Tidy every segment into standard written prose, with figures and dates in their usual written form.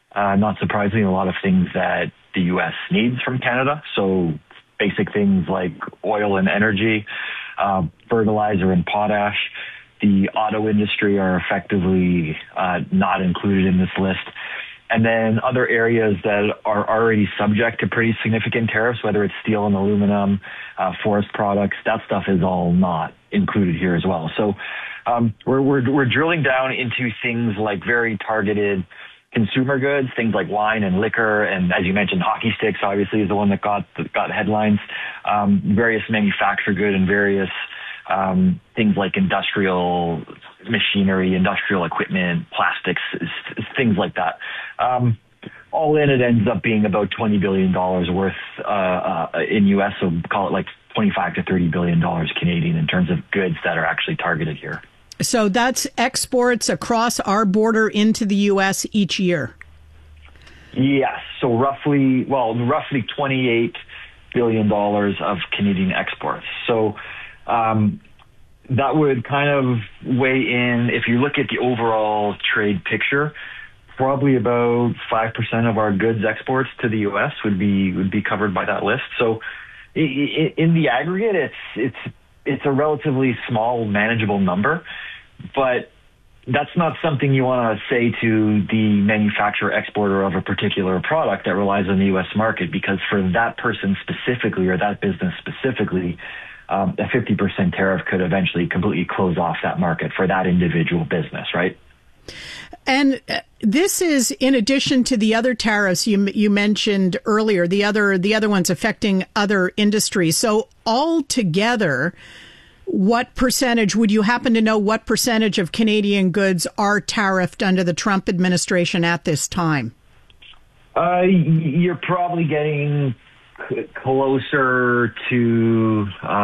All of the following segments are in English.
not surprisingly, a lot of things that the U.S. needs from Canada. So basic things like oil and energy, fertilizer and potash. The auto industry are effectively not included in this list. And then other areas that are already subject to pretty significant tariffs, whether it's steel and aluminum, forest products, that stuff is all not included here as well. So we're drilling down into things like very targeted consumer goods, things like wine and liquor, and as you mentioned, hockey sticks obviously is the one that got headlines. Various manufactured good and various things like industrial machinery, industrial equipment, plastics, things like that. All in, it ends up being about $20 billion worth in U.S., so call it like $25 to $30 billion Canadian in terms of goods that are actually targeted here. So that's exports across our border into the U.S. each year? Yes. So roughly $28 billion of Canadian exports. So that would kind of weigh in, if you look at the overall trade picture, probably about 5% of our goods exports to the U.S. would be covered by that list. So in the aggregate, it's a relatively small, manageable number, but that's not something you want to say to the manufacturer exporter of a particular product that relies on the U.S. market, because for that person specifically or that business specifically, a 50% tariff could eventually completely close off that market for that individual business, right? And this is in addition to the other tariffs you mentioned earlier, the other ones affecting other industries. So altogether, what percentage, would you happen to know what percentage of Canadian goods are tariffed under the Trump administration at this time? You're probably getting closer to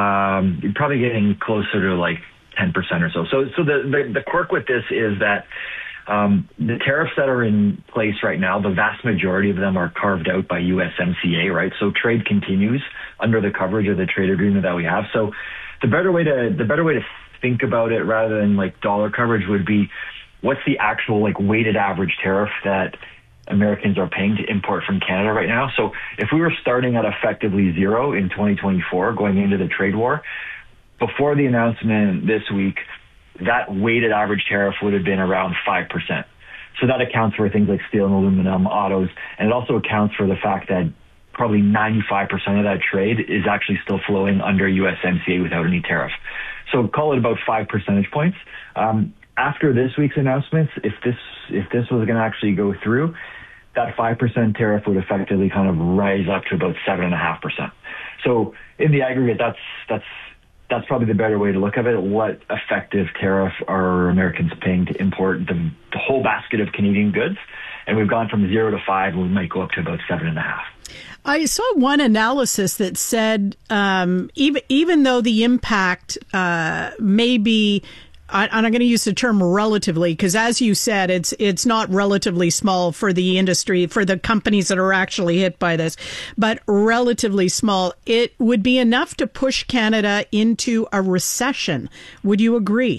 like 10% or so. So the quirk with this is that the tariffs that are in place right now, the vast majority of them are carved out by USMCA, right? So trade continues under the coverage of the trade agreement that we have. So the better way to think about it, rather than like dollar coverage, would be what's the actual like weighted average tariff that Americans are paying to import from Canada right now. So if we were starting at effectively zero in 2024 going into the trade war, before the announcement this week, that weighted average tariff would have been around 5%. So that accounts for things like steel and aluminum, autos, and it also accounts for the fact that probably 95% of that trade is actually still flowing under USMCA without any tariff. So call it about 5 percentage points. After this week's announcements, if this was going to actually go through, that 5% tariff would effectively kind of rise up to about 7.5%. So in the aggregate, that's probably the better way to look at it. What effective tariff are Americans paying to import the whole basket of Canadian goods? And we've gone from 0 to 5, we might go up to about 7.5. I saw one analysis that said even though the impact may be, and I'm going to use the term relatively, because as you said, it's not relatively small for the industry, for the companies that are actually hit by this, but relatively small. It would be enough to push Canada into a recession. Would you agree?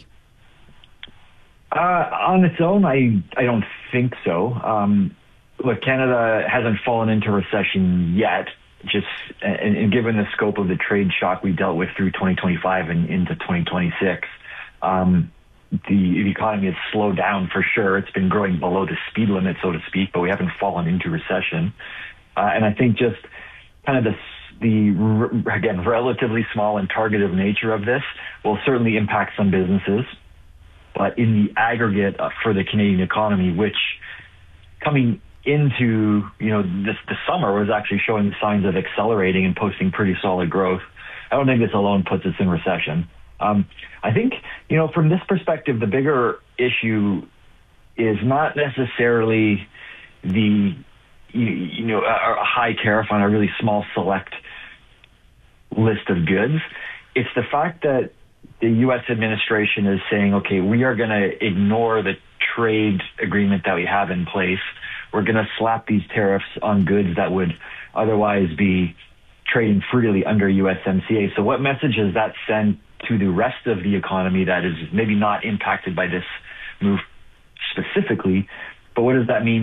On its own, I don't think so. Look, Canada hasn't fallen into recession yet, and given the scope of the trade shock we dealt with through 2025 and into 2026, the economy has slowed down for sure. It's been growing below the speed limit, so to speak, but we haven't fallen into recession. And I think just kind of the again, relatively small and targeted nature of this will certainly impact some businesses. But in the aggregate for the Canadian economy, which coming into, the summer was actually showing signs of accelerating and posting pretty solid growth, I don't think this alone puts us in recession. I think, from this perspective, the bigger issue is not necessarily a high tariff on a really small select list of goods. It's the fact that the U.S. administration is saying, okay, we are going to ignore the trade agreement that we have in place. We're going to slap these tariffs on goods that would otherwise be trading freely under USMCA. So what message does that send to the rest of the economy that is maybe not impacted by this move specifically, but what does that mean for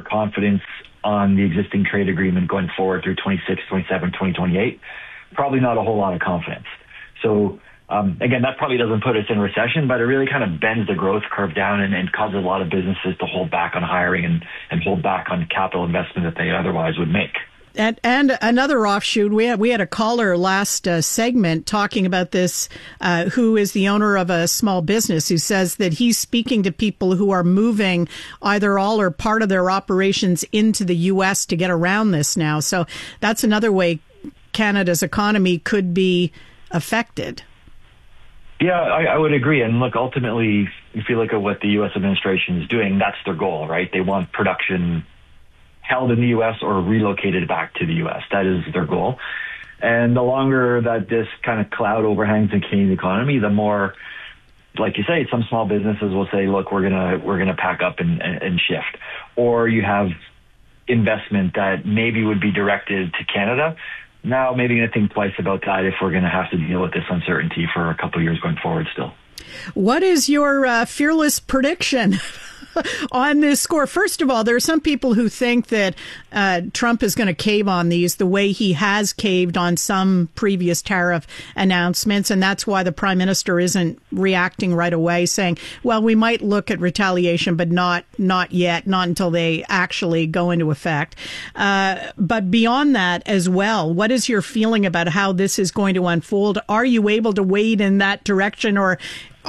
confidence on the existing trade agreement going forward through 26, 27, 2028? Probably not a whole lot of confidence. So again, that probably doesn't put us in recession, but it really kind of bends the growth curve down and causes a lot of businesses to hold back on hiring and hold back on capital investment that they otherwise would make. And another offshoot, we had a caller last segment talking about this, who is the owner of a small business, who says that he's speaking to people who are moving either all or part of their operations into the U.S. to get around this now. So that's another way Canada's economy could be affected. Yeah, I would agree. And look, ultimately, if you look at what the U.S. administration is doing, that's their goal, right? They want production held in the U.S. or relocated back to the U.S. That is their goal. And the longer that this kind of cloud overhangs the Canadian economy, the more, like you say, some small businesses will say, look, we're gonna pack up and shift. Or you have investment that maybe would be directed to Canada. Now maybe going to think twice about that if we're going to have to deal with this uncertainty for a couple of years going forward still. What is your fearless prediction on this score? First of all, there are some people who think that Trump is going to cave on these the way he has caved on some previous tariff announcements. And that's why the prime minister isn't reacting right away, saying, well, we might look at retaliation, but not yet, not until they actually go into effect. But beyond that as well, what is your feeling about how this is going to unfold? Are you able to wade in that direction, or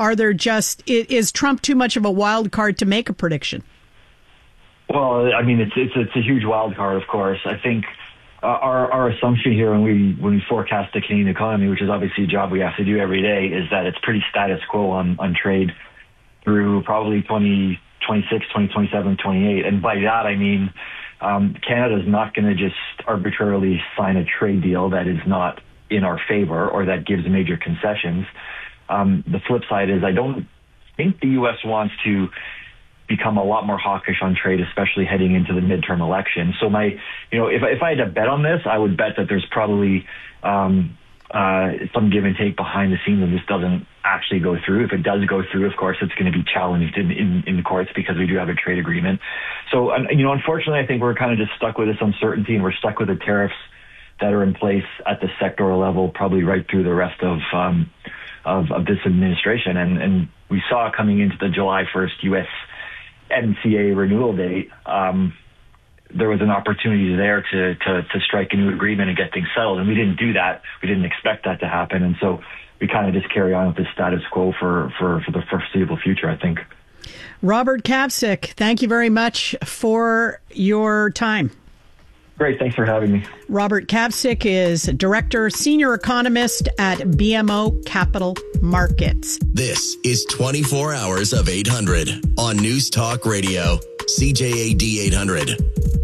is Trump too much of a wild card to make a prediction? Well, I mean, it's a huge wild card, of course. I think our assumption here when we forecast the Canadian economy, which is obviously a job we have to do every day, is that it's pretty status quo on trade through probably 2026, 2027, 2028. And by that, I mean, Canada is not going to just arbitrarily sign a trade deal that is not in our favor or that gives major concessions. The flip side is I don't think the U.S. wants to become a lot more hawkish on trade, especially heading into the midterm election. So if I had to bet on this, I would bet that there's probably some give and take behind the scenes and this doesn't actually go through. If it does go through, of course, it's going to be challenged in the courts because we do have a trade agreement. So, unfortunately, I think we're kind of just stuck with this uncertainty and we're stuck with the tariffs that are in place at the sectoral level, probably right through the rest of this administration. And we saw coming into the July 1st USMCA renewal date, there was an opportunity there to strike a new agreement and get things settled. And we didn't do that. We didn't expect that to happen. And so we kind of just carry on with the status quo for the foreseeable future, I think. Robert Kapcic, thank you very much for your time. Great. Thanks for having me. Robert Kapcic is Director, Senior Economist at BMO Capital Markets. This is 24 Hours of 800 on News Talk Radio, CJAD 800.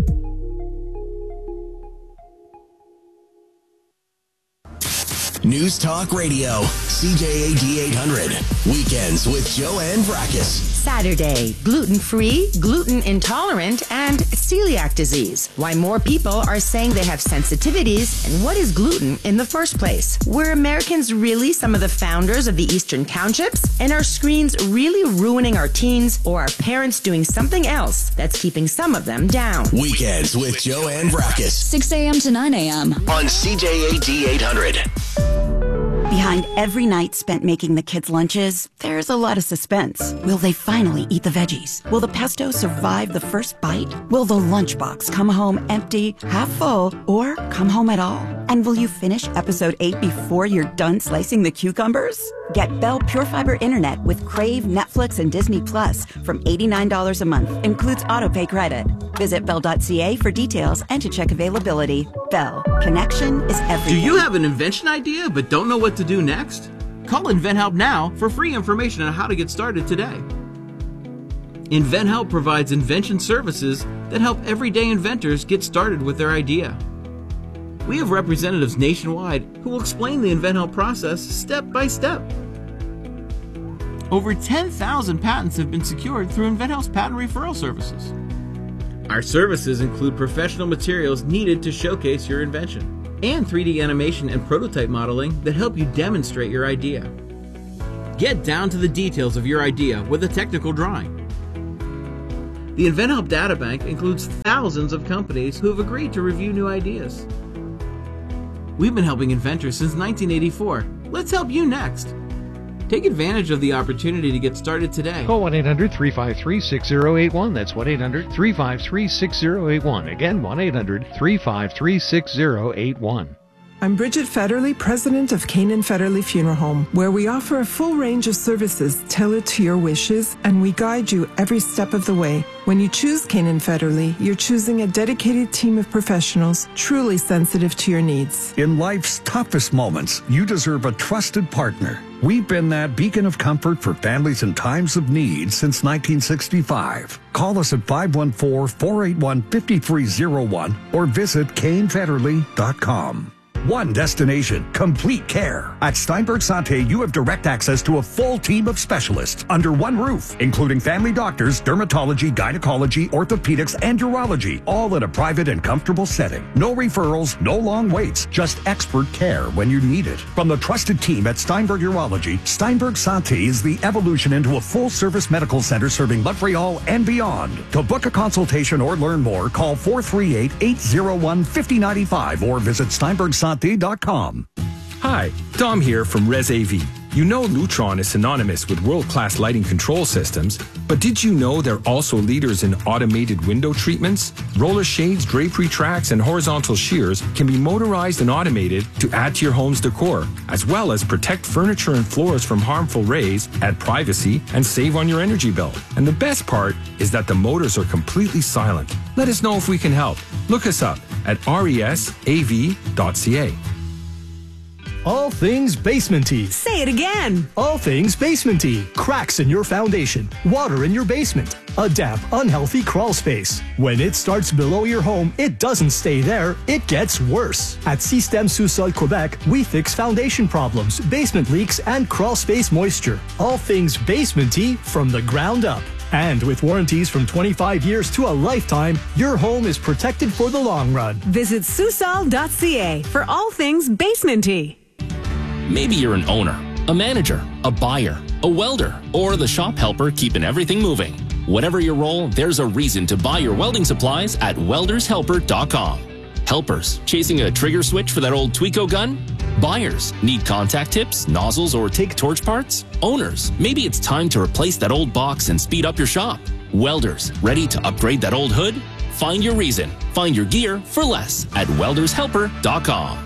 News Talk Radio, CJAD 800. Weekends with Joanne Vrackus. Saturday, gluten-free, gluten intolerant, and celiac disease. Why more people are saying they have sensitivities, and what is gluten in the first place? Were Americans really some of the founders of the Eastern Townships? And are screens really ruining our teens, or are parents doing something else that's keeping some of them down? Weekends with Joanne Vrackus. 6 a.m. to 9 a.m. on CJAD 800. Behind every night spent making the kids' lunches, there's a lot of suspense. Will they finally eat the veggies? Will the pesto survive the first bite? Will the lunchbox come home empty, half full, or come home at all? And will you finish episode 8 before you're done slicing the cucumbers? Get Bell Pure Fiber Internet with Crave, Netflix, and Disney Plus from $89 a month. Includes autopay credit. Visit Bell.ca for details and to check availability. Bell. Connection is everything. Do you have an invention idea but don't know what to do next? Call InventHelp now for free information on how to get started today. InventHelp provides invention services that help everyday inventors get started with their idea. We have representatives nationwide who will explain the InventHelp process step by step. Over 10,000 patents have been secured through InventHelp's patent referral services. Our services include professional materials needed to showcase your invention, and 3D animation and prototype modeling that help you demonstrate your idea. Get down to the details of your idea with a technical drawing. The InventHelp Databank includes thousands of companies who have agreed to review new ideas. We've been helping inventors since 1984. Let's help you next. Take advantage of the opportunity to get started today. Call 1-800-353-6081. That's 1-800-353-6081. Again, 1-800-353-6081. I'm Bridget Federley, president of Canaan Federley Funeral Home, where we offer a full range of services tailored to your wishes, and we guide you every step of the way. When you choose Canaan Federley, you're choosing a dedicated team of professionals truly sensitive to your needs. In life's toughest moments, you deserve a trusted partner. We've been that beacon of comfort for families in times of need since 1965. Call us at 514-481-5301 or visit CainFederley.com. One destination, complete care. At Steinberg Santé, you have direct access to a full team of specialists under one roof, including family doctors, dermatology, gynecology, orthopedics, and urology, all in a private and comfortable setting. No referrals, no long waits, just expert care when you need it. From the trusted team at Steinberg Urology, Steinberg Santé is the evolution into a full-service medical center serving Montreal and beyond. To book a consultation or learn more, call 438-801-5095 or visit SteinbergSanté.com. Hi, Dom here from Res AV. You know Lutron is synonymous with world-class lighting control systems, but did you know they're also leaders in automated window treatments? Roller shades, drapery tracks, and horizontal shears can be motorized and automated to add to your home's decor, as well as protect furniture and floors from harmful rays, add privacy, and save on your energy bill. And the best part is that the motors are completely silent. Let us know if we can help. Look us up at resav.ca. All things basementy. Say it again. All things basementy. Cracks in your foundation, water in your basement, a damp, unhealthy crawl space. When it starts below your home, it doesn't stay there, it gets worse. At Système Sous-Sol Quebec, we fix foundation problems, basement leaks, and crawl space moisture. All things basementy from the ground up. And with warranties from 25 years to a lifetime, your home is protected for the long run. Visit Sousol.ca for all things basementy. Maybe you're an owner, a manager, a buyer, a welder, or the shop helper keeping everything moving. Whatever your role, there's a reason to buy your welding supplies at weldershelper.com. Helpers, chasing a trigger switch for that old Tweco gun? Buyers, need contact tips, nozzles, or take torch parts? Owners, maybe it's time to replace that old box and speed up your shop. Welders, ready to upgrade that old hood? Find your reason. Find your gear for less at weldershelper.com.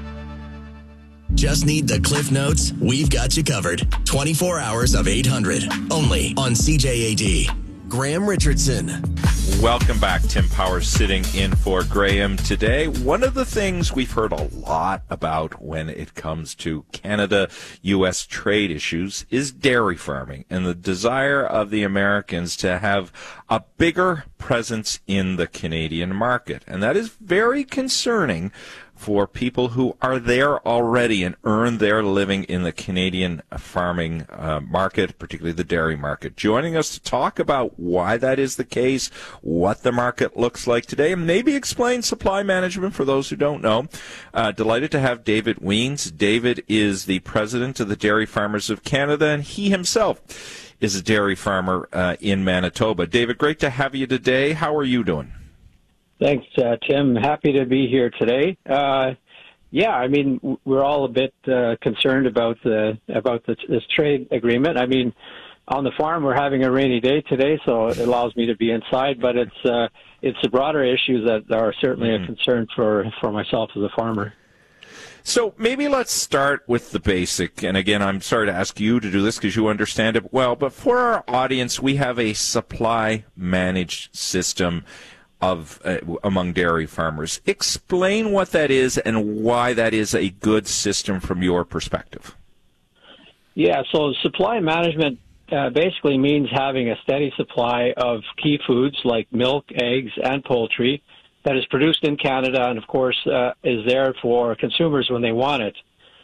Just need the Cliff Notes? We've got you covered. 24 hours of 800. Only on CJAD. Graham Richardson. Welcome back. Tim Powers sitting in for Graham today. One of the things we've heard a lot about when it comes to Canada-U.S. trade issues is dairy farming and the desire of the Americans to have a bigger presence in the Canadian market. And that is very concerning for people who are there already and earn their living in the Canadian farming market, particularly the dairy market. Joining us to talk about why that is the case, what the market looks like today, and maybe explain supply management for those who don't know. Delighted to have David Wiens. David is the president of the Dairy Farmers of Canada, and he himself is a dairy farmer in Manitoba. David, great to have you today. How are you doing? Thanks, Tim. Happy to be here today. Yeah, I mean, we're all a bit concerned about this trade agreement. I mean, on the farm we're having a rainy day today, so it allows me to be inside. But it's the broader issues that are certainly a concern for myself as a farmer. So maybe let's start with the basic. And again, I'm sorry to ask you to do this because you understand it well. But for our audience, we have a supply managed system of among dairy farmers. Explain what that is and why that is a good system from your perspective. Yeah, so supply management basically means having a steady supply of key foods like milk, eggs, and poultry that is produced in Canada and, of course, is there for consumers when they want it.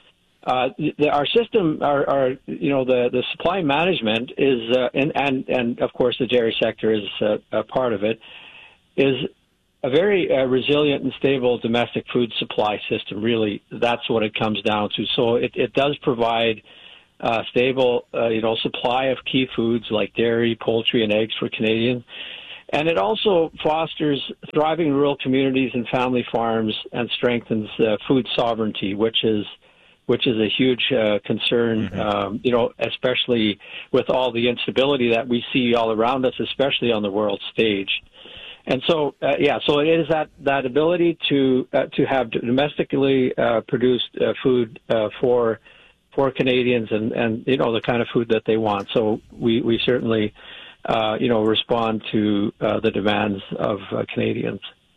Our system, the supply management is, and of course the dairy sector is a part of it, is a very resilient and stable domestic food supply system. Really, that's what it comes down to. So it does provide stable, supply of key foods like dairy, poultry, and eggs for Canadians. And it also fosters thriving rural communities and family farms and strengthens food sovereignty, which is a huge concern, especially with all the instability that we see all around us, especially on the world stage. And so, so it is that ability to have domestically produced food for Canadians and the kind of food that they want. So we certainly respond to the demands of Canadians.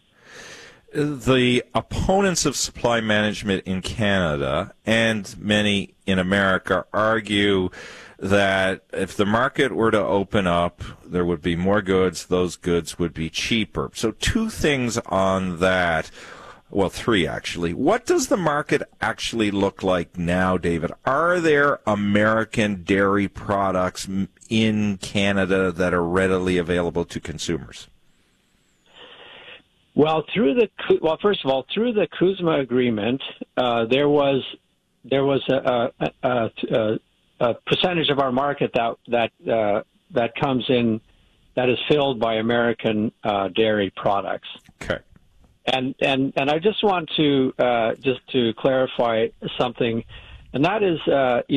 The opponents of supply management in Canada and many in America argue that if the market were to open up, there would be more goods, those goods would be cheaper. So two things on that. Well, three, actually. What does the market actually look like now, David? Are there American dairy products in Canada that are readily available to consumers? Well, first of all, through the CUSMA agreement, there was a percentage of our market that comes in that is filled by American dairy products. Okay. And I just want to clarify something, and that is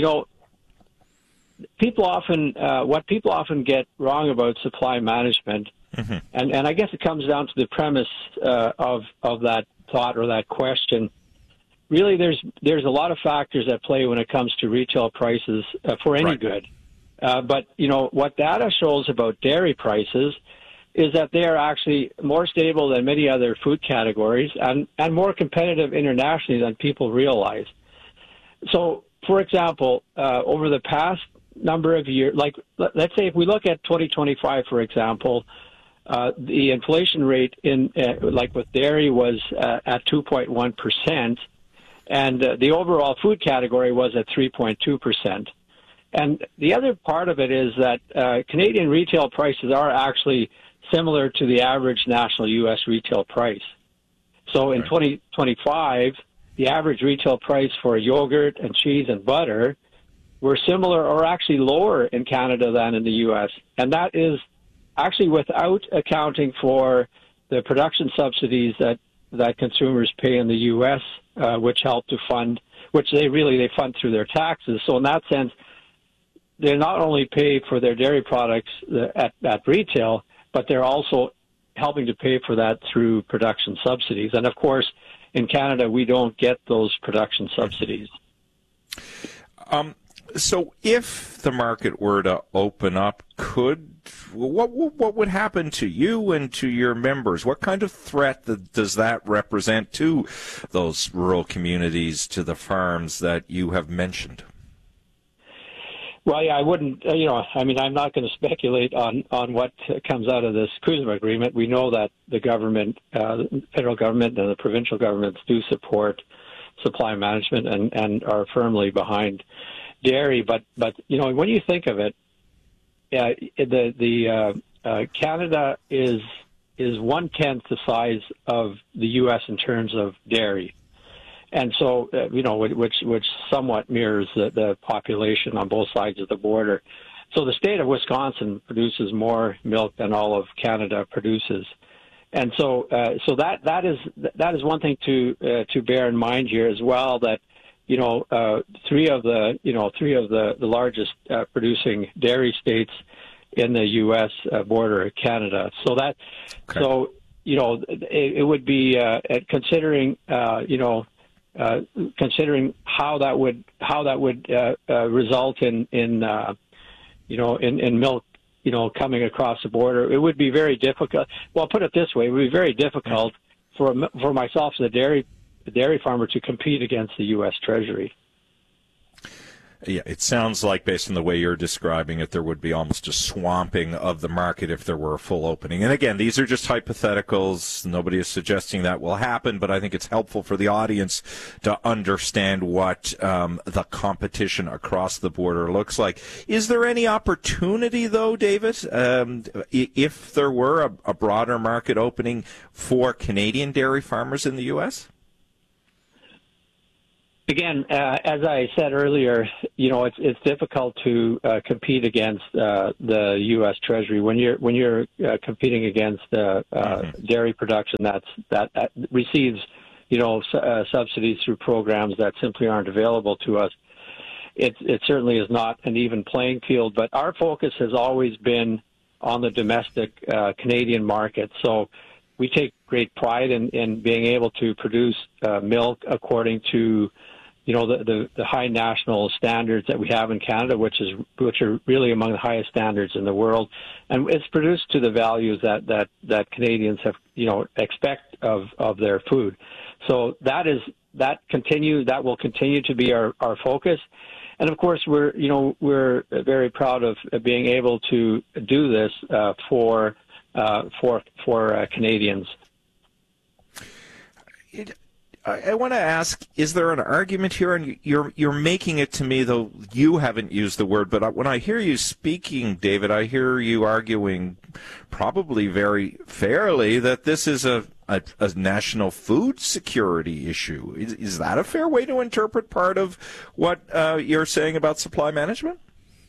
what people often get wrong about supply management. Mm-hmm. And I guess it comes down to the premise of that thought or that question. Really, there's a lot of factors at play when it comes to retail prices for any good. But what data shows about dairy prices is that they are actually more stable than many other food categories and more competitive internationally than people realize. So, for example, over the past number of years, like let's say if we look at 2025, for example, the inflation rate with dairy was at 2.1%, and the overall food category was at 3.2%. And the other part of it is that Canadian retail prices are actually similar to the average national U.S. retail price. So in 2025, the average retail price for yogurt and cheese and butter were similar or actually lower in Canada than in the U.S. And that is actually without accounting for the production subsidies that consumers pay in the U.S., which help to fund, which they fund through their taxes. So in that sense, they not only pay for their dairy products at retail, but they're also helping to pay for that through production subsidies. And of course, in Canada, we don't get those production subsidies. So if the market were to open up, what would happen to you and to your members? What kind of threat does that represent to those rural communities, to the farms that you have mentioned? Well, yeah, I wouldn't, I'm not going to speculate on what comes out of this CUSMA agreement. We know that the government, the federal government and the provincial governments do support supply management and are firmly behind dairy. But when you think of it, Canada is 1/10 the size of the U.S. in terms of dairy. And so, which somewhat mirrors the population on both sides of the border. So the state of Wisconsin produces more milk than all of Canada produces, and so that is one thing to bear in mind here as well. That three of the largest producing dairy states in the U.S. border Canada. So that it would be considering considering how that would result in milk, coming across the border, it would be very difficult. Well, I'll put it this way: it would be very difficult for myself as a dairy farmer to compete against the U.S. Treasury. Yeah, it sounds like, based on the way you're describing it, there would be almost a swamping of the market if there were a full opening. And again, these are just hypotheticals. Nobody is suggesting that will happen, but I think it's helpful for the audience to understand what the competition across the border looks like. Is there any opportunity, though, David, if there were a broader market opening for Canadian dairy farmers in the U.S.? Again, as I said earlier, it's difficult to compete against the U.S. Treasury when you're competing against dairy production that receives subsidies through programs that simply aren't available to us. It certainly is not an even playing field. But our focus has always been on the domestic Canadian market. So we take great pride in being able to produce milk according to the high national standards that we have in Canada, which are really among the highest standards in the world, and it's produced to the values that Canadians have expect of their food. So that will continue to be our focus, and of course we're very proud of being able to do this for Canadians. I want to ask, is there an argument here? And you're making it to me, though you haven't used the word, but when I hear you speaking, David, I hear you arguing probably very fairly that this is a national food security issue. Is that a fair way to interpret part of what you're saying about supply management?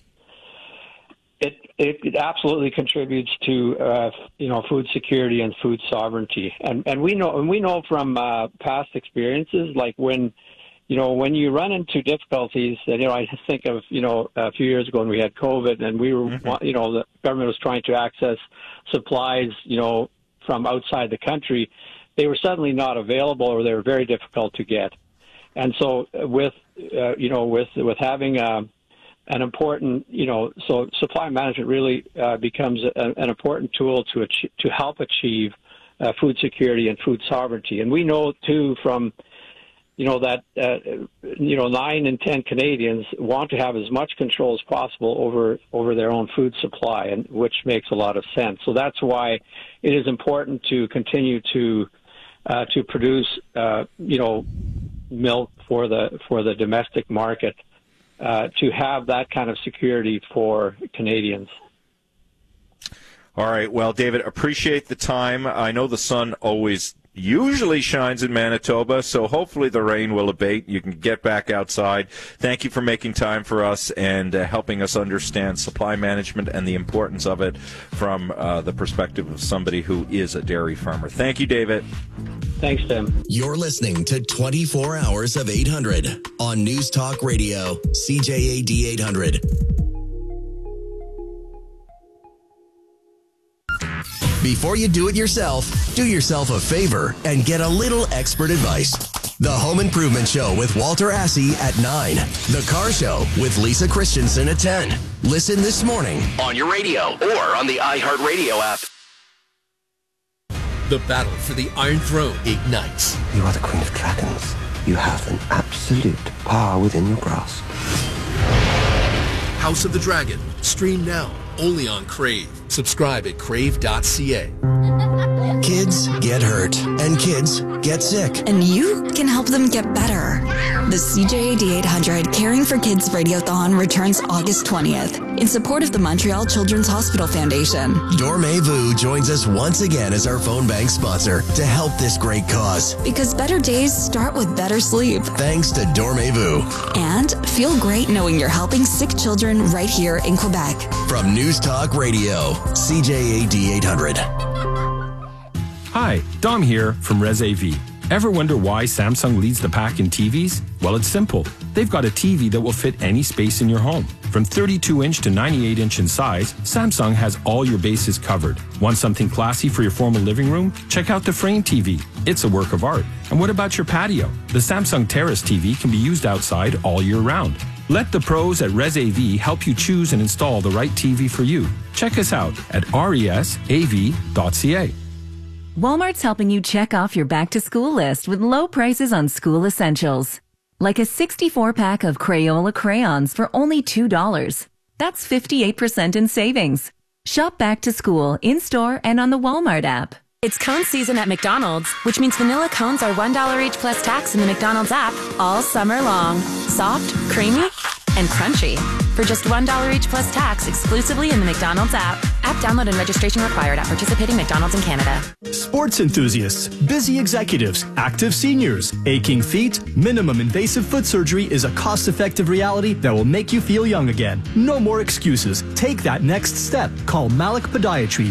It absolutely contributes to food security and food sovereignty, and we know from past experiences, like when you run into difficulties. I think of a few years ago when we had COVID, and we were the government was trying to access supplies from outside the country. They were suddenly not available, or they were very difficult to get, and so with having an important, so supply management really becomes an important tool to help achieve food security and food sovereignty. And we know too from, that 9 in 10 Canadians want to have as much control as possible over their own food supply, and which makes a lot of sense. So that's why it is important to continue to produce, milk for the domestic market. To have that kind of security for Canadians. All right. Well, David, appreciate the time. I know the sun usually shines in Manitoba, so hopefully the rain will abate. You can get back outside. Thank you for making time for us and helping us understand supply management and the importance of it from the perspective of somebody who is a dairy farmer. Thank you, David. Thanks, Tim. You're listening to 24 Hours of 800 on News Talk Radio, CJAD 800. Before you do it yourself, do yourself a favor and get a little expert advice. The Home Improvement Show with Walter Assey at 9. The Car Show with Lisa Christensen at 10. Listen this morning on your radio or on the iHeartRadio app. The battle for the Iron Throne ignites. You are the Queen of Dragons. You have an absolute power within your grasp. House of the Dragon. Stream now, only on Crave. Subscribe at crave.ca. Kids get hurt, and kids get sick. And you can help them get better. The CJAD 800 Caring for Kids Radiothon returns August 20th in support of the Montreal Children's Hospital Foundation. Dormez-vous joins us once again as our phone bank sponsor to help this great cause. Because better days start with better sleep. Thanks to Dormez-vous. And feel great knowing you're helping sick children right here in Quebec. From News Talk Radio, CJAD 800. Hi, Dom here from Res AV. Ever wonder why Samsung leads the pack in TVs? Well, it's simple. They've got a TV that will fit any space in your home. From 32-inch to 98-inch in size, Samsung has all your bases covered. Want something classy for your formal living room? Check out the Frame TV. It's a work of art. And what about your patio? The Samsung Terrace TV can be used outside all year round. Let the pros at Res AV help you choose and install the right TV for you. Check us out at resav.ca. Walmart's helping you check off your back-to-school list with low prices on school essentials. Like a 64-pack of Crayola crayons for only $2. That's 58% in savings. Shop back to school in-store and on the Walmart app. It's cone season at McDonald's, which means vanilla cones are $1 each plus tax in the McDonald's app all summer long. Soft, creamy, and crunchy. for just $1 each plus tax exclusively in the McDonald's app. App download and registration required at participating McDonald's in Canada. Sports enthusiasts, busy executives, active seniors, aching feet, minimum invasive foot surgery is a cost-effective reality that will make you feel young again. No more excuses. Take that next step. Call Malik Podiatry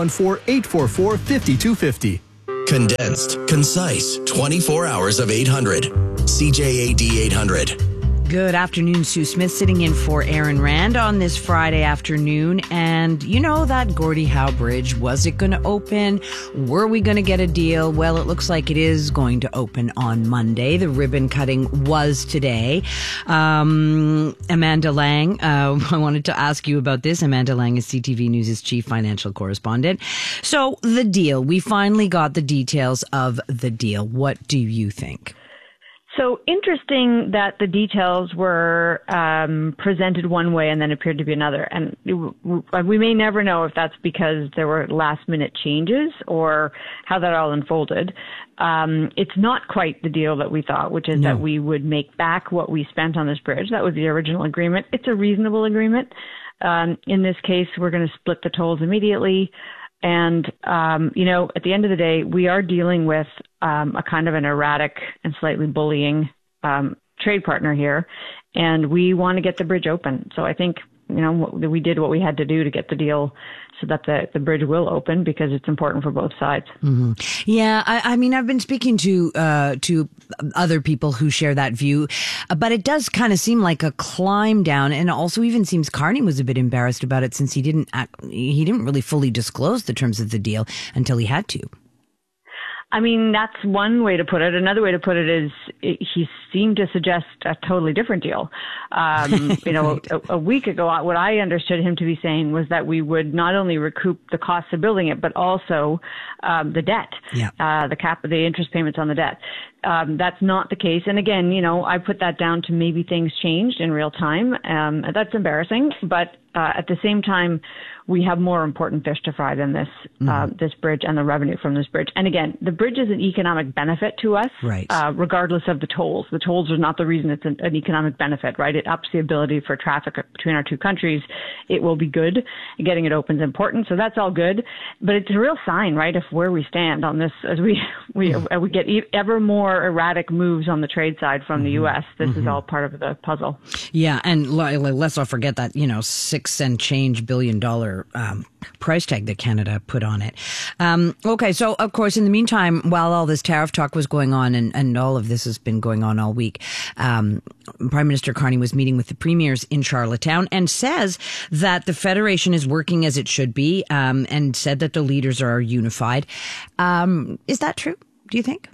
514-844-5250. Condensed, concise, 24 hours of 800. CJAD 800. Good afternoon, Sue Smith sitting in for Aaron Rand on this Friday afternoon. And you know that Gordie Howe Bridge, was it going to open? Were we going to get a deal? Well, it looks like it is going to open on Monday. The ribbon cutting was today. Amanda Lang, I wanted to ask you about this. Amanda Lang is CTV News' chief financial correspondent. So the deal, we finally got the details of the deal. What do you think? So interesting that the details were presented one way and then appeared to be another. And we may never know if that's because there were last-minute changes or how that all unfolded. It's not quite the deal that we thought, which is that we would make back what we spent on this bridge. That was the original agreement. It's a reasonable agreement. In this case, we're going to split the tolls immediately. And, at the end of the day, we are dealing with a kind of an erratic and slightly bullying trade partner here, and we want to get the bridge open. So I think, we did what we had to do to get the deal so that the bridge will open because it's important for both sides. Mm-hmm. Yeah, I mean, I've been speaking to other people who share that view, but it does kind of seem like a climb down, and also even seems Carney was a bit embarrassed about it since he didn't really fully disclose the terms of the deal until he had to. I mean, that's one way to put it. Another way to put it is he seemed to suggest a totally different deal. Right. A week ago, what I understood him to be saying was that we would not only recoup the costs of building it, but also the debt, the interest payments on the debt. That's not the case. And again, I put that down to maybe things changed in real time. That's embarrassing. But at the same time, we have more important fish to fry than this this bridge and the revenue from this bridge. And again, the bridge is an economic benefit to us, right? Regardless of the tolls. The tolls are not the reason it's an economic benefit, right? It ups the ability for traffic between our two countries. It will be good. Getting it open is important, so that's all good. But it's a real sign, right, of where we stand on this as we get ever more erratic moves on the trade side from the U.S. This is all part of the puzzle. Yeah, and let's not forget that $6 and change billion price tag that Canada put on it. Okay, so of course, in the meantime, while all this tariff talk was going on and all of this has been going on all week, Prime Minister Carney was meeting with the premiers in Charlottetown and says that the Federation is working as it should be, and said that the leaders are unified. Is that true, do you think?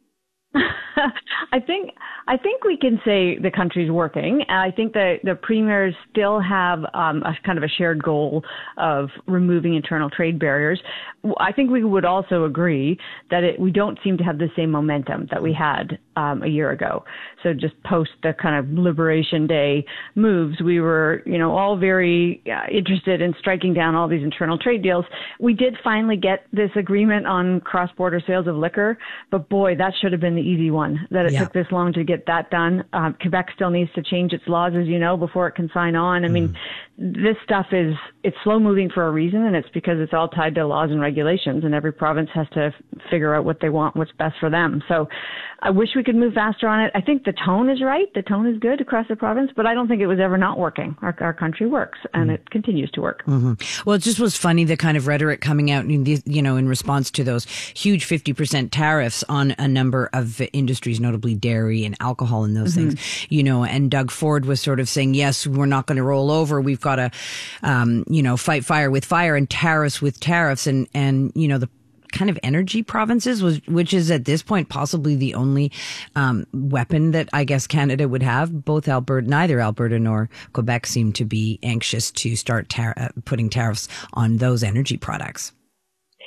I think we can say the country's working. I think the premiers still have a kind of a shared goal of removing internal trade barriers. I think we would also agree that we don't seem to have the same momentum that we had a year ago. So just post the kind of Liberation Day moves, we were, all very interested in striking down all these internal trade deals. We did finally get this agreement on cross-border sales of liquor, but boy, that should have been the easy one, that it took this long to get that done. Quebec still needs to change its laws, as you know, before it can sign on. I mean, this stuff it's slow moving for a reason, and it's because it's all tied to laws and regulations, and every province has to figure out what they want, what's best for them. So I wish we could move faster on it. I think the tone is right. The tone is good across the province, but I don't think it was ever not working. Our country works, and it continues to work. Well, it just was funny, the kind of rhetoric coming out, in response to those huge 50% tariffs on a number of industries, notably dairy and alcohol and those things, and Doug Ford was sort of saying, yes, we're not going to roll over. We've got to, fight fire with fire and tariffs with tariffs. And the kind of energy provinces, which is at this point possibly the only weapon that I guess Canada would have. Neither Alberta nor Quebec seem to be anxious to start putting tariffs on those energy products.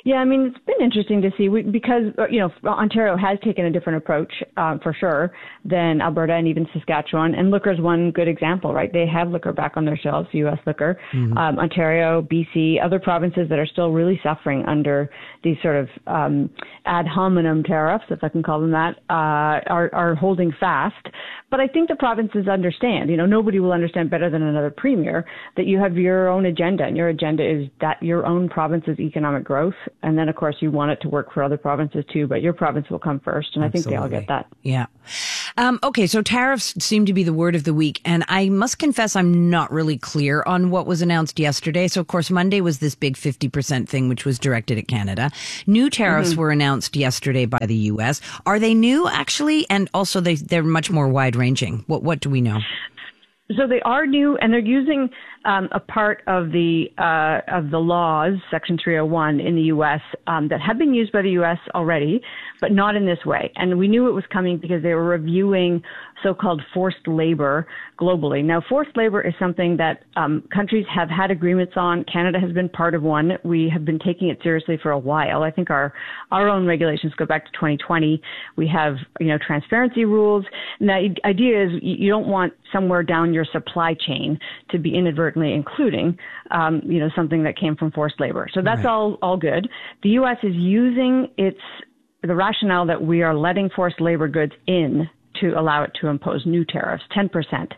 Yeah, I mean, it's been interesting to see because, Ontario has taken a different approach, for sure, than Alberta and even Saskatchewan. And liquor's one good example, right? They have liquor back on their shelves, U.S. liquor. Mm-hmm. Ontario, BC, other provinces that are still really suffering under these sort of ad hominem tariffs, if I can call them that, are holding fast. But I think the provinces understand, nobody will understand better than another premier that you have your own agenda, and your agenda is that your own province's economic growth. And then, of course, you want it to work for other provinces too, but your province will come first. And Absolutely. I think they all get that. Yeah. Okay, so tariffs seem to be the word of the week. And I must confess I'm not really clear on what was announced yesterday. So, of course, Monday was this big 50% thing, which was directed at Canada. New tariffs were announced yesterday by the U.S. Are they new, actually? And also, they're much more wide-ranging. What do we know? So they are new, and they're using a part of the laws, Section 301 in the U.S. That have been used by the U.S. already, but not in this way. And we knew it was coming because they were reviewing so-called forced labor globally. Now, forced labor is something that countries have had agreements on. Canada has been part of one. We have been taking it seriously for a while. I think our own regulations go back to 2020. We have, transparency rules. And the idea is you don't want somewhere down your supply chain to be inadvertently including, something that came from forced labor. So that's all good. The U.S. is using the rationale that we are letting forced labor goods in to allow it to impose new tariffs, 10%,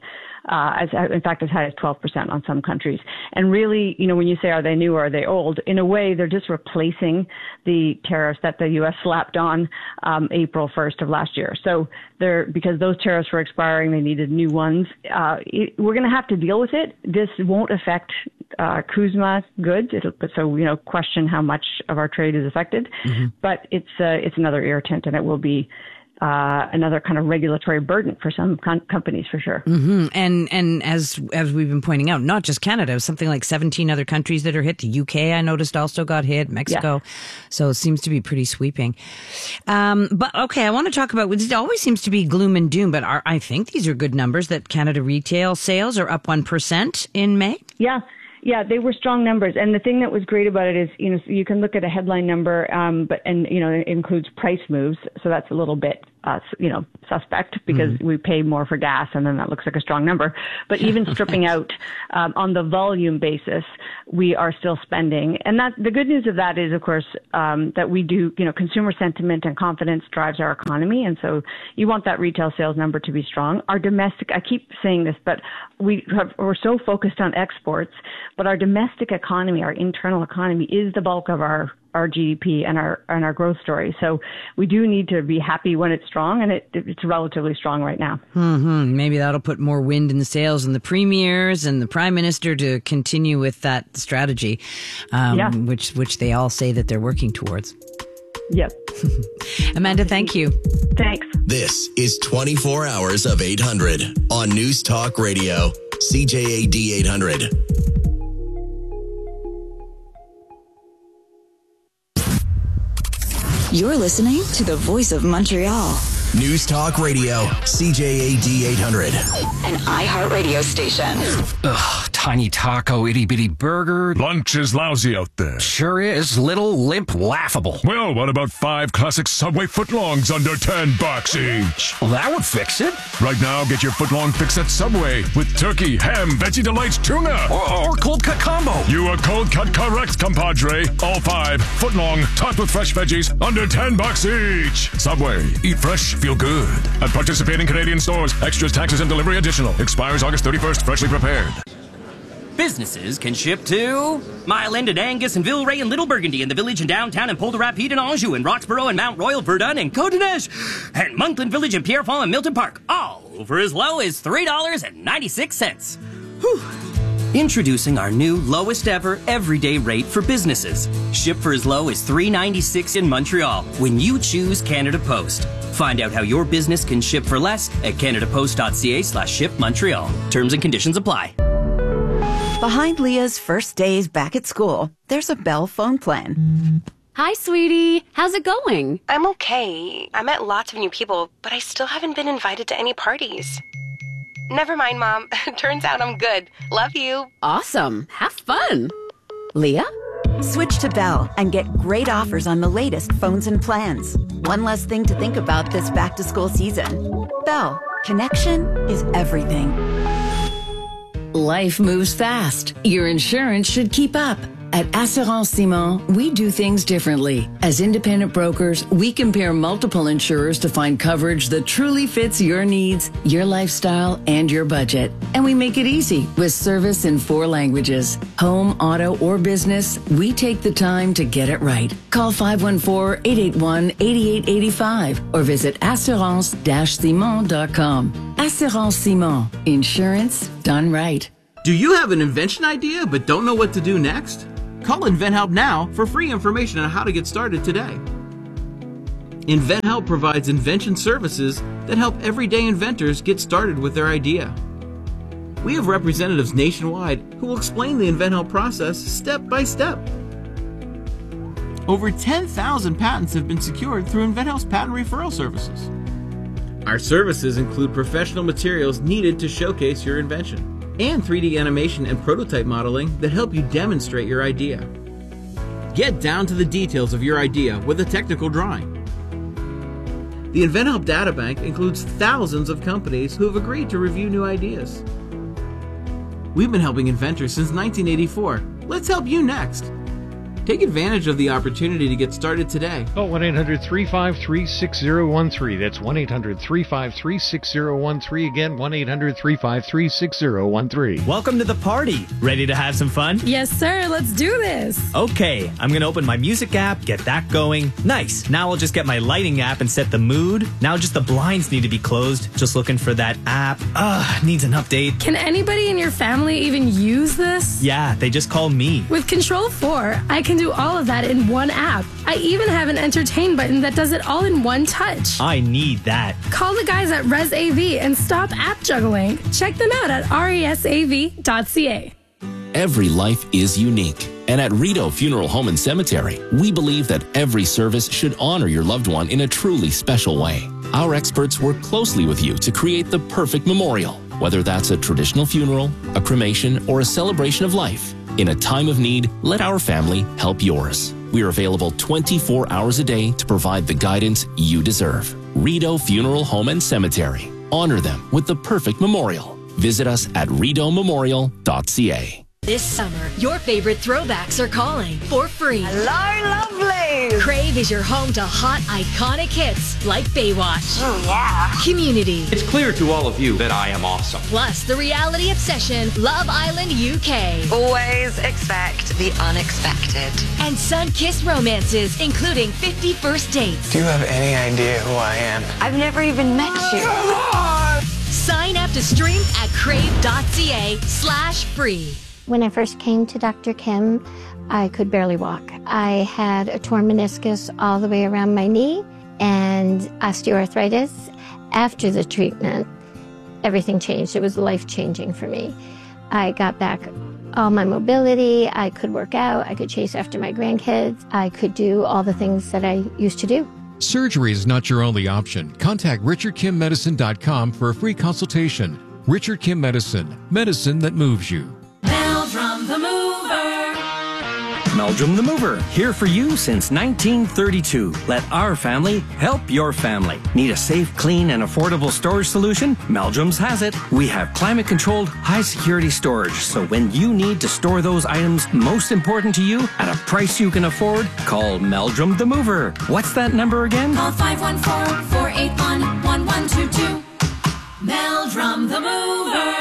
in fact, as high as 12% on some countries. And really, when you say, are they new or are they old? In a way, they're just replacing the tariffs that the U.S. slapped on April 1st of last year. So because those tariffs were expiring, they needed new ones. We're going to have to deal with it. This won't affect CUSMA goods. Question how much of our trade is affected. Mm-hmm. But it's another irritant, and it will be another kind of regulatory burden for some companies, for sure. Mm-hmm. And as we've been pointing out, not just Canada, something like 17 other countries that are hit. The UK, I noticed, also got hit. Mexico. Yeah. So it seems to be pretty sweeping. But okay, I want to talk about, it always seems to be gloom and doom, but I think these are good numbers that Canada retail sales are up 1% in May. Yeah. Yeah, they were strong numbers. And the thing that was great about it is, you can look at a headline number, it includes price moves. So that's a little bit, suspect because we pay more for gas and then that looks like a strong number. But even stripping out, on the volume basis, we are still spending. And the good news of that is, of course, that we do, consumer sentiment and confidence drives our economy. And so you want that retail sales number to be strong. Our domestic, I keep saying this, but we're so focused on exports, but our domestic economy, our internal economy is the bulk of our GDP and our growth story. So we do need to be happy when it's strong, and it's relatively strong right now. Mm-hmm. Maybe that'll put more wind in the sails and the premiers and the prime minister to continue with that strategy, which they all say that they're working towards. Yep. Amanda, thank you. Thanks. This is 24 Hours of 800 on News Talk Radio, CJAD 800. You're listening to the Voice of Montreal. News Talk Radio, CJAD 800. An iHeartRadio station. Ugh, tiny taco, itty bitty burger. Lunch is lousy out there. Sure is. Little, limp, laughable. Well, what about 5 classic Subway footlongs under $10 each? Well, that would fix it. Right now, get your footlong fix at Subway with turkey, ham, Veggie Delights, tuna. Or cold cut combo. You are cold cut correct, compadre. All 5 footlong, topped with fresh veggies, under $10 each. Subway. Eat fresh. Feel good. At participating Canadian stores. Extras, taxes, and delivery additional. Expires August 31st. Freshly prepared. Businesses can ship to Mile End and Angus and Villeray and Little Burgundy and the Village and Downtown and Port Rapide and Anjou and Roxborough and Mount Royal, Verdun and Côte-d'Ivoire and Monkland Village and Pierrefonds and Milton Park. All for as low as $3.96. Whew. Introducing our new lowest ever everyday rate for businesses. Ship for as low as $3.96 in Montreal when you choose Canada Post. Find out how your business can ship for less at canadapost.ca/shipmontreal. Terms and conditions apply. Behind Leah's first days back at school, there's a Bell phone plan. Hi, sweetie. How's it going? I'm okay. I met lots of new people, but I still haven't been invited to any parties. Never mind, Mom. Turns out I'm good. Love you. Awesome. Have fun. Leah? Switch to Bell and get great offers on the latest phones and plans. One less thing to think about this back-to-school season. Bell, connection is everything. Life moves fast. Your insurance should keep up. At Assurance Simon, we do things differently. As independent brokers, we compare multiple insurers to find coverage that truly fits your needs, your lifestyle, and your budget. And we make it easy with service in 4 languages. Home, auto, or business, we take the time to get it right. Call 514-881-8885 or visit assurance-simon.com. Assurance Simon. Insurance done right. Do you have an invention idea but don't know what to do next? Call InventHelp now for free information on how to get started today. InventHelp provides invention services that help everyday inventors get started with their idea. We have representatives nationwide who will explain the InventHelp process step by step. Over 10,000 patents have been secured through InventHelp's patent referral services. Our services include professional materials needed to showcase your invention, and 3D animation and prototype modeling that help you demonstrate your idea. Get down to the details of your idea with a technical drawing. The InventHelp Databank includes thousands of companies who have agreed to review new ideas. We've been helping inventors since 1984. Let's help you next. Take advantage of the opportunity to get started today. Call 1-800-353-6013. That's 1-800-353-6013. Again, 1-800-353-6013. Welcome to the party. Ready to have some fun? Yes, sir. Let's do this. Okay, I'm going to open my music app, get that going. Nice. Now I'll just get my lighting app and set the mood. Now just the blinds need to be closed. Just looking for that app. Needs an update. Can anybody in your family even use this? Yeah, they just call me. With Control 4, I can do all of that in one app. I even have an entertain button that does it all in one touch. I need that. Call the guys at ResAV and stop app juggling. Check them out at resav.ca. Every life is unique. And at Rito Funeral Home and Cemetery, we believe that every service should honor your loved one in a truly special way. Our experts work closely with you to create the perfect memorial, whether that's a traditional funeral, a cremation, or a celebration of life. In a time of need, let our family help yours. We are available 24 hours a day to provide the guidance you deserve. Rito Funeral Home and Cemetery. Honor them with the perfect memorial. Visit us at ritomemorial.ca. This summer, your favorite throwbacks are calling for free. Hello, lovelies! Crave is your home to hot, iconic hits like Baywatch. Yeah. Community. It's clear to all of you that I am awesome. Plus the reality obsession, Love Island UK. Always expect the unexpected. And sun-kissed romances, including 50 First Dates. Do you have any idea who I am? I've never even met you. Sign up to stream at crave.ca/free. When I first came to Dr. Kim, I could barely walk. I had a torn meniscus all the way around my knee and osteoarthritis. After the treatment, everything changed. It was life-changing for me. I got back all my mobility. I could work out. I could chase after my grandkids. I could do all the things that I used to do. Surgery is not your only option. Contact RichardKimMedicine.com for a free consultation. Richard Kim Medicine. Medicine that moves you. Meldrum the Mover. Meldrum the Mover, here for you since 1932. Let our family help your family. Need a safe, clean, and affordable storage solution? Meldrum's has it. We have climate-controlled, high-security storage, so when you need to store those items most important to you at a price you can afford, call Meldrum the Mover. What's that number again? Call 514-481-1122. Meldrum the Mover.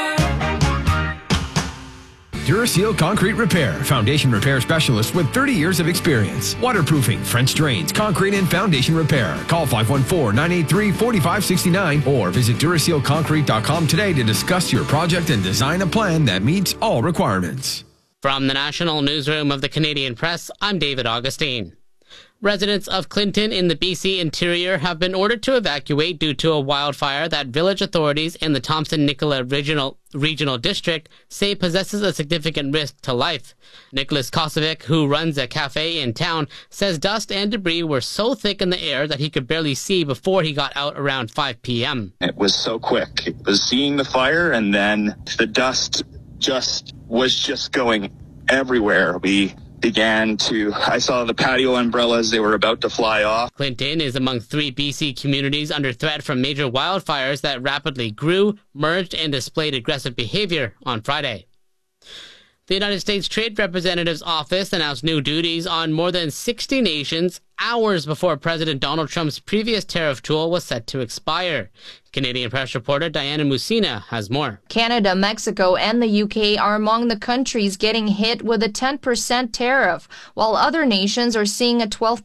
Duraseal Concrete Repair, foundation repair specialist with 30 years of experience. Waterproofing, French drains, concrete and foundation repair. Call 514-983-4569 or visit DurasealConcrete.com today to discuss your project and design a plan that meets all requirements. From the National Newsroom of the Canadian Press, I'm David Augustine. Residents of Clinton in the BC interior have been ordered to evacuate due to a wildfire that village authorities in the Thompson-Nicola Regional District say possesses a significant risk to life. Nicholas Kosovic, who runs a cafe in town, says dust and debris were so thick in the air that he could barely see before he got out around 5 p.m. It was so quick. It was seeing the fire, and then the dust was just going everywhere. We I saw the patio umbrellas, they were about to fly off. Clinton is among 3 BC communities under threat from major wildfires that rapidly grew, merged, and displayed aggressive behavior on Friday. The United States Trade Representative's office announced new duties on more than 60 nations hours before President Donald Trump's previous tariff tool was set to expire. Canadian Press reporter Diana Musina has more. Canada, Mexico, and the UK are among the countries getting hit with a 10% tariff, while other nations are seeing a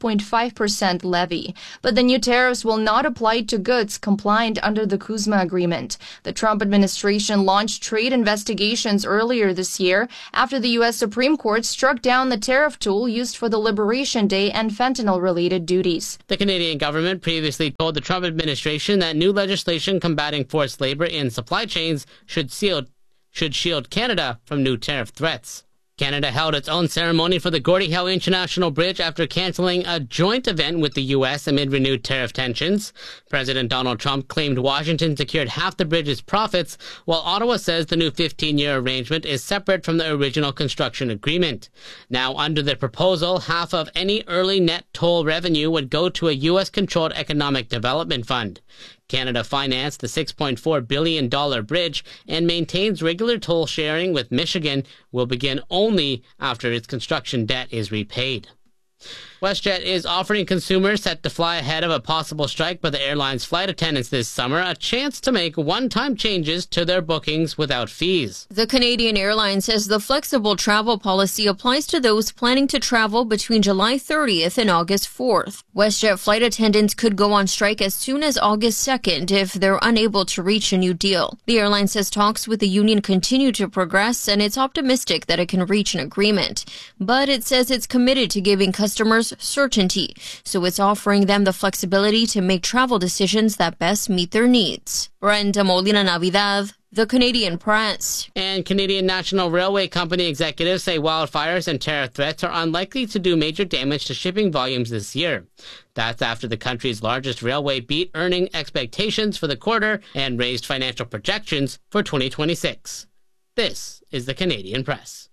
12.5% levy. But the new tariffs will not apply to goods compliant under the CUSMA agreement. The Trump administration launched trade investigations earlier this year after the U.S. Supreme Court struck down the tariff tool used for the Liberation Day and fentanyl-related duties. The Canadian government previously told the Trump administration that new legislation combating forced labor in supply chains should shield Canada from new tariff threats. Canada held its own ceremony for the Gordie Howe International Bridge after canceling a joint event with the U.S. amid renewed tariff tensions. President Donald Trump claimed Washington secured half the bridge's profits, while Ottawa says the new 15-year arrangement is separate from the original construction agreement. Now, under the proposal, half of any early net toll revenue would go to a U.S.-controlled economic development fund. Canada financed the $6.4 billion bridge and maintains regular toll sharing with Michigan will begin only after its construction debt is repaid. WestJet is offering consumers set to fly ahead of a possible strike by the airline's flight attendants this summer a chance to make one-time changes to their bookings without fees. The Canadian airline says the flexible travel policy applies to those planning to travel between July 30th and August 4th. WestJet flight attendants could go on strike as soon as August 2nd if they're unable to reach a new deal. The airline says talks with the union continue to progress and it's optimistic that it can reach an agreement. But it says it's committed to giving customers certainty, so it's offering them the flexibility to make travel decisions that best meet their needs. Brenda Molina Navidad, The Canadian Press. And Canadian National Railway Company executives say wildfires and tariff threats are unlikely to do major damage to shipping volumes this year. That's after the country's largest railway beat earning expectations for the quarter and raised financial projections for 2026. This is The Canadian Press.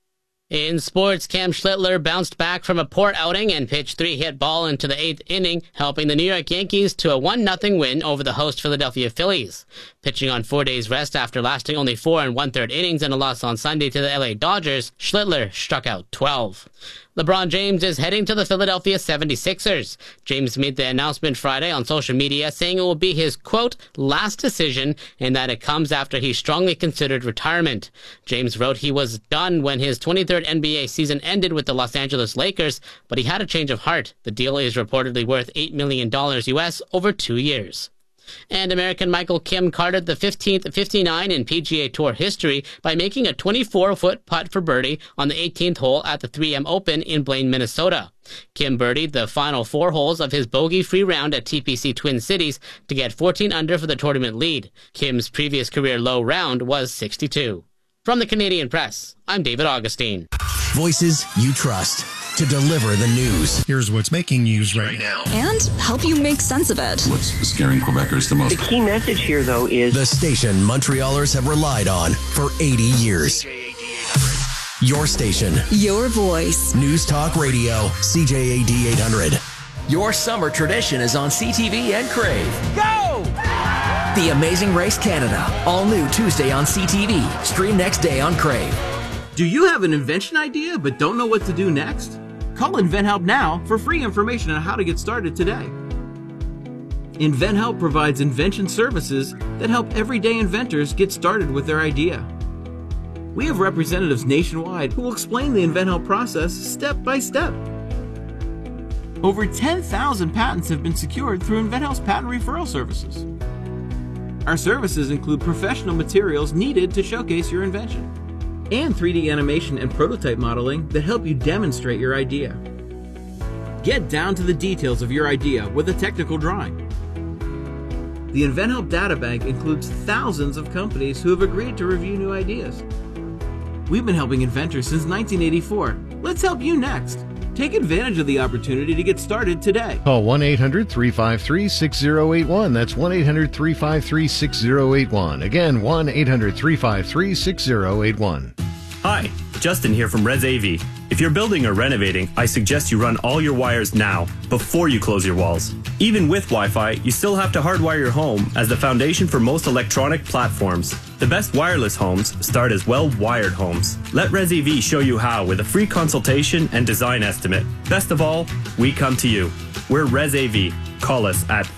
In sports, Cam Schlittler bounced back from a poor outing and pitched 3-hit ball into the 8th inning, helping the New York Yankees to a 1-0 win over the host Philadelphia Phillies. Pitching on 4 days rest after lasting only 4 1/3 innings and a loss on Sunday to the LA Dodgers, Schlittler struck out 12. LeBron James is heading to the Philadelphia 76ers. James made the announcement Friday on social media, saying it will be his, quote, last decision and that it comes after he strongly considered retirement. James wrote he was done when his 23rd NBA season ended with the Los Angeles Lakers, but he had a change of heart. The deal is reportedly worth $8 million US over 2 years. And American Michael Kim carded the 15th 59 in PGA Tour history by making a 24-foot putt for birdie on the 18th hole at the 3M Open in Blaine, Minnesota. Kim birdied the final 4 holes of his bogey-free round at TPC Twin Cities to get 14 under for the tournament lead. Kim's previous career low round was 62. From the Canadian Press, I'm David Augustine. Voices you trust to deliver the news. Here's what's making news right now. And help you make sense of it. What's scaring Quebecers the most? The key message here, though, is the station Montrealers have relied on for 80 years. Your station. Your voice. News Talk Radio, CJAD 800. Your summer tradition is on CTV and Crave. Go! The Amazing Race Canada. All new Tuesday on CTV. Stream next day on Crave. Do you have an invention idea but don't know what to do next? Call InventHelp now for free information on how to get started today. InventHelp provides invention services that help everyday inventors get started with their idea. We have representatives nationwide who will explain the InventHelp process step by step. Over 10,000 patents have been secured through InventHelp's patent referral services. Our services include professional materials needed to showcase your invention, and 3D animation and prototype modeling that help you demonstrate your idea. Get down to the details of your idea with a technical drawing. The InventHelp Databank includes thousands of companies who have agreed to review new ideas. We've been helping inventors since 1984. Let's help you next. Take advantage of the opportunity to get started today. Call 1-800-353-6081. That's 1-800-353-6081. Again, 1-800-353-6081. Hi, Justin here from Res AV. If If you're building or renovating, I suggest you run all your wires now, before you close your walls. Even with Wi-Fi, you still have to hardwire your home as the foundation for most electronic platforms. The best wireless homes start as well-wired homes. Let ResAV show you how with a free consultation and design estimate. Best of all, we come to you. We're ResAV. Call us at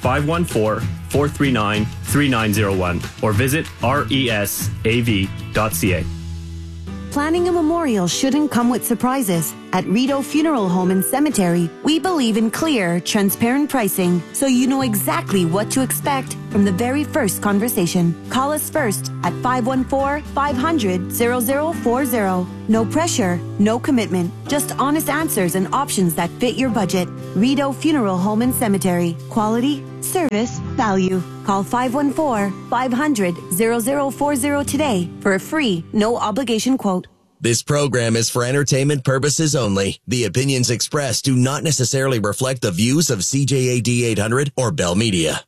514-439-3901 or visit resav.ca. Planning a memorial shouldn't come with surprises. At Rideau Funeral Home and Cemetery, we believe in clear, transparent pricing, so you know exactly what to expect from the very first conversation. Call us first at 514-500-0040. No pressure, no commitment, just honest answers and options that fit your budget. Rideau Funeral Home and Cemetery. Quality, service, value. Call 514-500-0040 today for a free, no obligation quote. This program is for entertainment purposes only. The opinions expressed do not necessarily reflect the views of CJAD 800 or Bell Media.